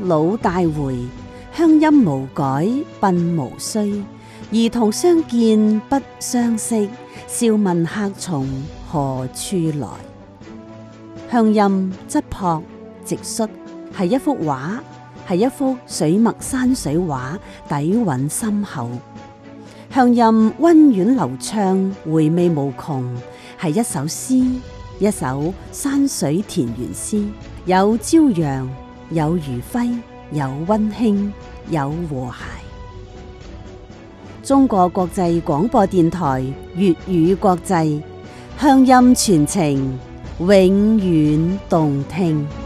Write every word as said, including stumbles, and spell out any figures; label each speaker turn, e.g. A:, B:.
A: 老大回，鄉音無改鬢無須。兒童相見不相識，笑問客從何處來。鄉音質樸直率，係一幅畫，係一幅水墨山水畫，底蘊深厚。鄉音溫婉流暢，回味無窮，係一首詩，一首山水田園詩，有朝陽，有餘暉，有溫馨，有和諧。中國國際廣播電台粵語國際，鄉音傳情，永遠動聽。